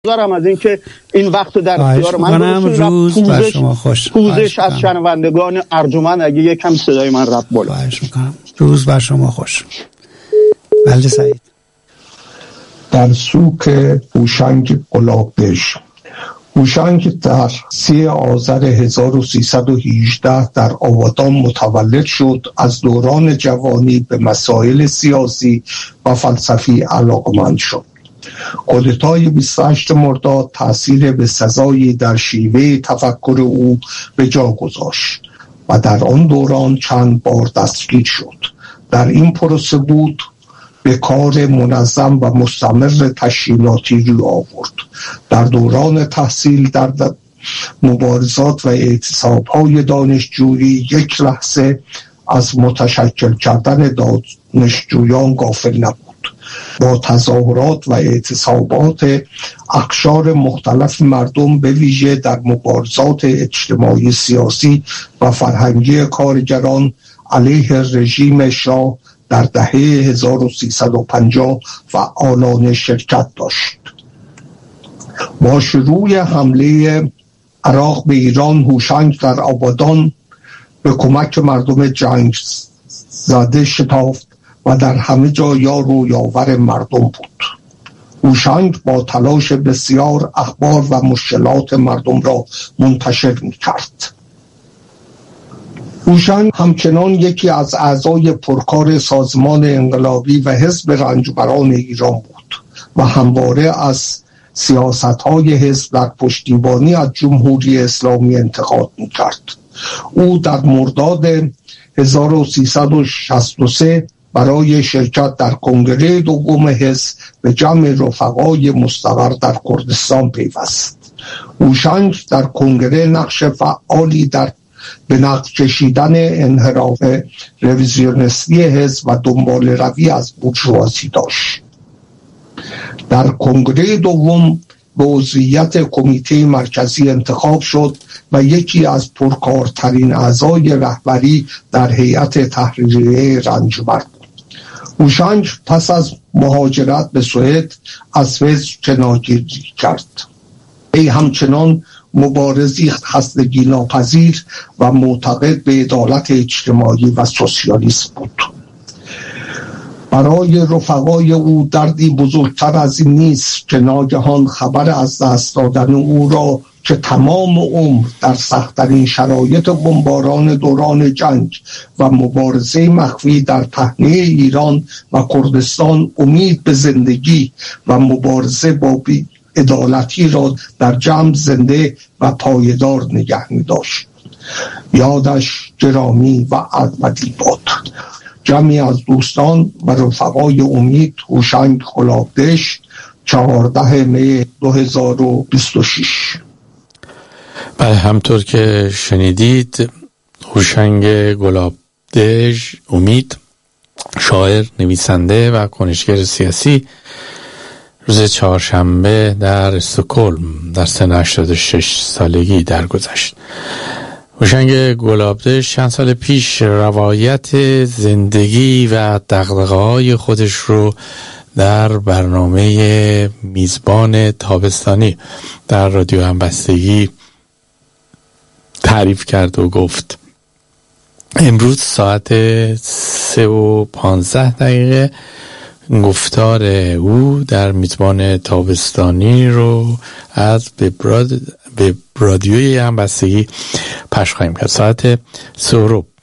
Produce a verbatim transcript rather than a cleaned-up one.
دارم از اینکه این وقت در اختیار من گذاشتید. روز بر شما خوش. پوزش از شنوندگان ارجمند اگه یکم صدای من رفت بالا. خواهش میکنم. روز بر شما خوش. بله سعید. در سوک هوشنگ گلابدش. هوشنگ در سی آذر هزار و سیصد و هجده در آبادان متولد شد. از دوران جوانی به مسائل سیاسی و فلسفی علاقمند شد. کودتای بیست و هشتم مرداد تأثیر به سزایی در شیوه تفکر او به جا گذاشت و در آن دوران چند بار دستگیر شد. در این پروسه بود به کار منظم و مستمر تشکیلاتی روی آورد. در دوران تحصیل در مبارزات و اعتصاب‌های دانشجویی یک لحظه از متشکل کردن دانشجویان غافل نبود. با تظاهرات و اعتصابات اقشار مختلف مردم به ویژه در مبارزات اجتماعی، سیاسی و فرهنگی کارگران علیه رژیم شاه در دهه هزار و سیصد و پنجاه فعالانه شرکت داشت. با شروع حمله عراق به ایران، هوشنگ در آبادان به کمک مردم جنگ زده شتافت و در همه جا یار و یاور مردم بود. هوشنگ با تلاش بسیار اخبار و مشکلات مردم را منتشر می‌کرد. هوشنگ همچنان یکی از اعضای پرکار سازمان انقلابی و حزب رنجبران ایران بود و همواره از سیاست‌های حزب در پشتیبانی از جمهوری اسلامی انتقاد می‌کرد. او در مرداد هزار و سیصد و شصت و سه برای شرکت در کنگره دوم حزب به جمع رفقای مستقر در کردستان پیوست. هوشنگ در کنگره نقش فعالی در به نقد کشیدن انحراف رویزیونیستی حزب و دنبال روی از بورژوازی داشت. در کنگره دوم به عضویت کمیته مرکزی انتخاب شد و یکی از پرکارترین اعضای رهبری در هیئت تحریریه رنجبر بود. هوشنگ پس از مهاجرت به سوئد از حزب کنارگیری کرد. ای همچنان مبارزی خستگی ناپذیر و معتقد به عدالت اجتماعی و سوسیالیسم بود. برای رفقای او دردی بزرگتر از این نیست که ناگهان خبر از دست دادن او را که تمام عمر در سخت‌ترین شرایط بمباران دوران جنگ و مبارزه مخفی در پهنه ایران و کردستان امید به زندگی و مبارزه با بی عدالتی را در جمع زنده و پایدار نگه می داشت. یادش گرامی و ابدی باد. جمعی از دوستان و رفقای امید. هوشنگ گلابدش، چهاردهم می دو هزار و بیست و شش. بله، همطور که شنیدید هوشنگ گلابدش امید، شاعر، نویسنده و کنشگر سیاسی، روز چهارشنبه در استکهلم در سن هشتاد و شش سالگی درگذشت. هوشنگ گلابدش چند سال پیش روایت زندگی و دغدغه‌های خودش رو در برنامه میزبان تابستانی در رادیو همبستگی تعریف کرد و گفت. امروز ساعت سه و پانزده دقیقه گفتار او در میزبان تابستانی رو از به رادیوی همبستگی پخش خواهیم کرد. ساعت سه و